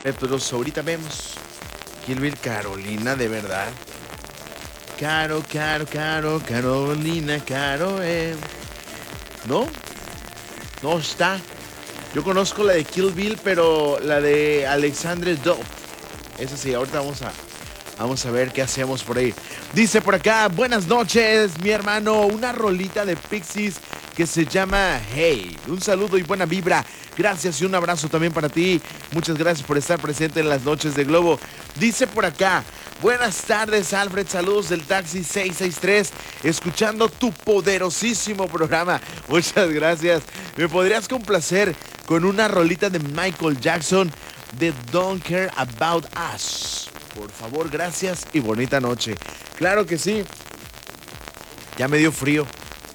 Pero ahorita vemos. Kill Bill, Carolina, de verdad. Carolina, ¿No? No está. Yo conozco la de Kill Bill, pero la de Alexandre Dope. Esa sí, ahorita vamos a ver qué hacemos por ahí. Dice por acá, buenas noches, mi hermano. Una rolita de Pixies que se llama Hey. Un saludo y buena vibra. Gracias y un abrazo también para ti. Muchas gracias por estar presente en las noches de Globo. Dice por acá, buenas tardes, Alfred. Saludos del Taxi 663. Escuchando tu poderosísimo programa. Muchas gracias. ¿Me podrías complacer con una rolita de Michael Jackson de Don't Care About Us? Por favor, gracias y bonita noche. Claro que sí. Ya me dio frío,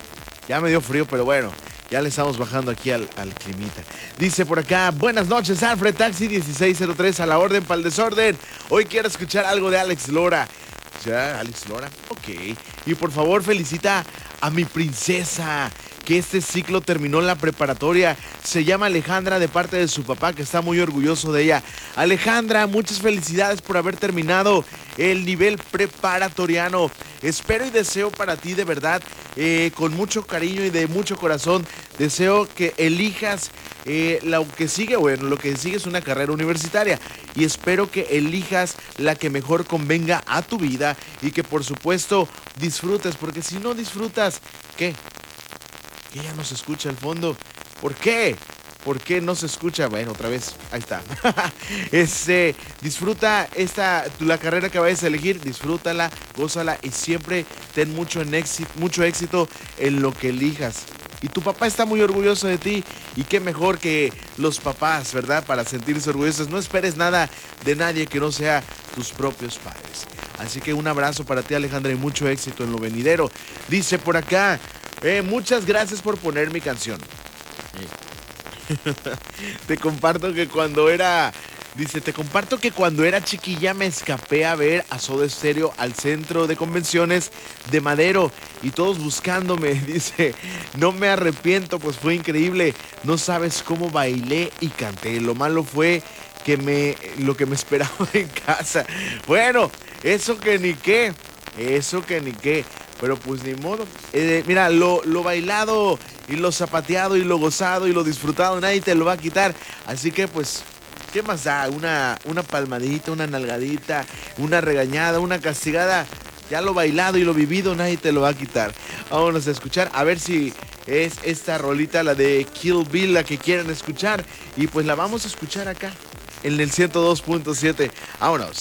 pero bueno, ya le estamos bajando aquí al climita. Dice por acá, buenas noches, Alfred, Taxi 1603, a la orden para el desorden. Hoy quiero escuchar algo de Alex Lora. ¿Ya, Alex Lora? Ok. Y por favor, felicita a mi princesa, que este ciclo terminó la preparatoria. Se llama Alejandra, de parte de su papá, que está muy orgulloso de ella. Alejandra, muchas felicidades por haber terminado el nivel preparatoriano. Espero y deseo para ti, de verdad, con mucho cariño y de mucho corazón, deseo que elijas lo que sigue. Bueno, lo que sigue es una carrera universitaria y espero que elijas la que mejor convenga a tu vida y que por supuesto disfrutes, porque si no disfrutas, ¿qué? Que ya no se escucha al fondo. ¿Por qué? ¿Por qué no se escucha? Bueno, otra vez, ahí está. Disfruta la carrera que vayas a elegir, disfrútala, gózala y siempre ten mucho éxito en lo que elijas. Y tu papá está muy orgulloso de ti. Y qué mejor que los papás, ¿verdad? Para sentirse orgullosos. No esperes nada de nadie que no sea tus propios padres. Así que un abrazo para ti, Alejandra, y mucho éxito en lo venidero. Dice por acá, muchas gracias por poner mi canción. Te comparto que cuando era chiquilla me escapé a ver a Soda Stereo al centro de convenciones de Madero y todos buscándome. Dice, no me arrepiento, pues fue increíble. No sabes cómo bailé y canté. Lo malo fue lo que me esperaba en casa. Bueno, eso que ni qué. Pero pues ni modo. Mira, lo bailado y lo zapateado y lo gozado y lo disfrutado, nadie te lo va a quitar. Así que pues, ¿qué más da? Una palmadita, una nalgadita, una regañada, una castigada. Ya lo bailado y lo vivido, nadie te lo va a quitar. Vámonos a escuchar, a ver si es esta rolita, la de Kill Bill, la que quieran escuchar. Y pues la vamos a escuchar acá, en el 102.7. Vámonos.